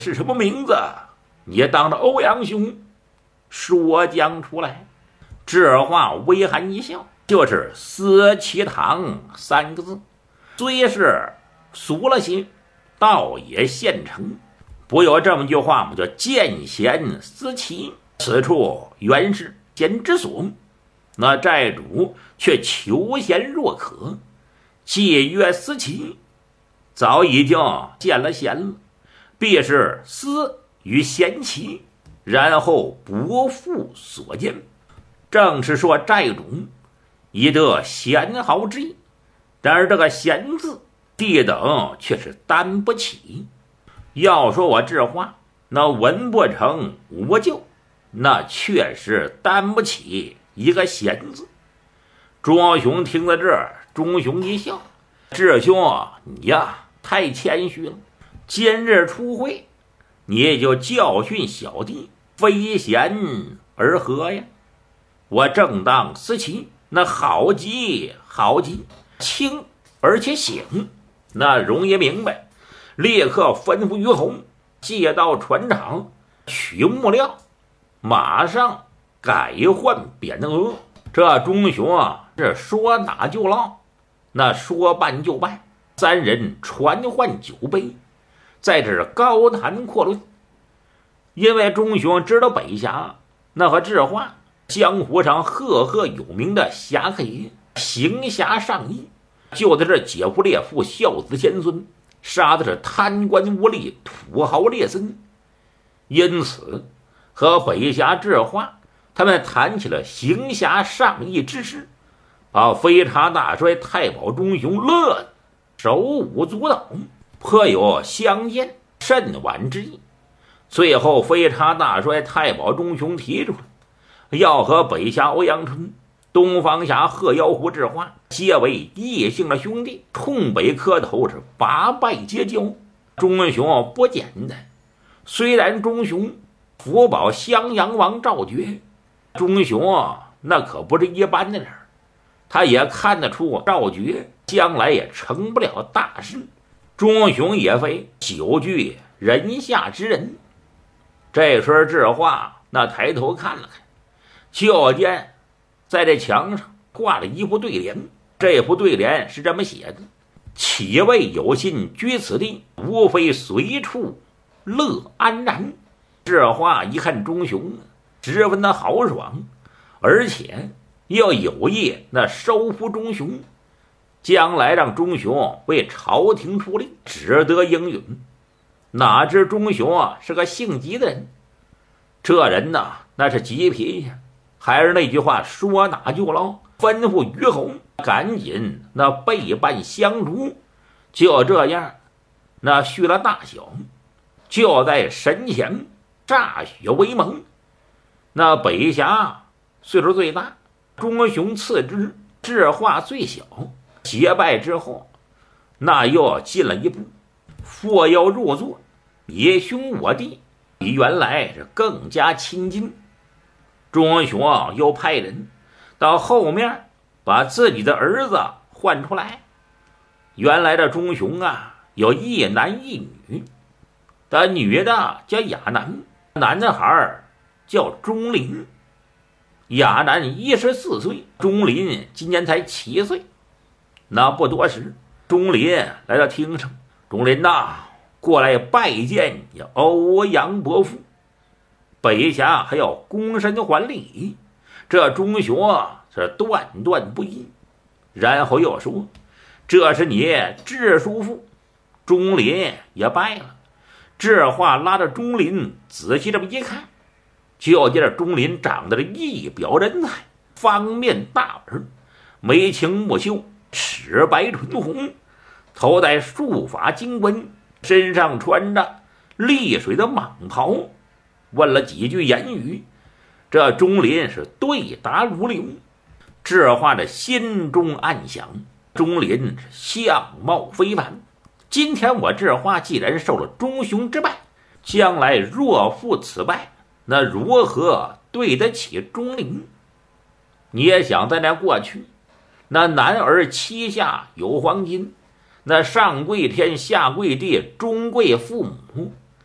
是什么名字？你当着欧阳兄说将出来。智化微含一笑，就是司其堂3个字，虽是俗了些，倒也现成。不有这么句话吗？叫见贤思齐，此处原是贤之所。那寨主却求贤若渴，借曰思齐，早已经见了贤了，必是思与贤齐，然后不负所见。正是说寨主以得贤豪之意，然而这个贤字地等却是担不起。要说我智化那文不成武不就，那确实担不起一个贤字。庄雄听到这儿，钟雄一笑，智兄你呀太谦虚了，今日出会你也就教训小弟，非贤而何呀？我正当思齐，那好极好极，轻而且醒，那容易明白。立刻吩咐于洪借到船场取木料，马上改换匾额。这钟雄这说打就唠，那说办就办，三人传唤酒杯，在这高谈阔论。因为钟雄知道北峡那和智化江湖上赫赫有名的侠客爷，行侠仗义，就在这劫富猎富，孝子贤孙，杀的是贪官污吏、土豪劣绅。因此和北峡智化他们谈起了行侠仗义之事，把飞叉大帅太保钟雄乐得手舞足蹈，颇有相见甚晚之意。最后飞叉大帅太保钟雄提出要和北峡欧阳春、东方峡鹤妖狐智化皆为异姓的兄弟，痛北磕头，是拔拜结交。钟雄不简单，虽然钟雄福保襄阳王赵觉，钟雄那可不是一般的人，他也看得出赵觉将来也成不了大事。钟雄也非久居人下之人。这时候智化那抬头看了看，就见在这墙上挂了一副对联，这副对联是这么写的：岂为有心居此地，无非随处乐安然。智化一看钟雄十分的豪爽，而且要有意那收服钟雄，将来让钟雄为朝廷出力，值得应允。哪知钟雄是个性急的人，这人呐那是急脾气，还是那句话，说打就唠，吩咐于洪赶紧那备办香烛。就这样那续了大小，就在神前歃血为盟。那北峡岁数最大，钟雄次之，智化最小。结拜之后，那又进了一步，父要入座，爷兄我弟比原来是更加亲近。钟雄又派人到后面把自己的儿子唤出来。原来的钟雄有一男一女，的女的叫亚楠，男的孩叫钟林。亚楠14岁，钟林今年才7岁。那不多时，钟林来到厅上，钟林过来拜见欧阳伯父。北峡还要躬身还礼，这钟雄是断断不依。然后又说：“这是你智叔父。”钟林也拜了。智化拉着钟林仔细这么一看，就见这钟林长得一表人才，方面大耳，眉清目秀，齿白唇红，头戴束发金冠，身上穿着丽水的蟒袍。问了几句言语，这钟林是对答如流。智化的心中暗想，钟林相貌非凡，今天我智化既然受了钟雄之拜，将来若负此拜，那如何对得起钟林？你也想在那过去，那男儿膝下有黄金，那上跪天下跪地，中跪父母，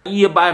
一般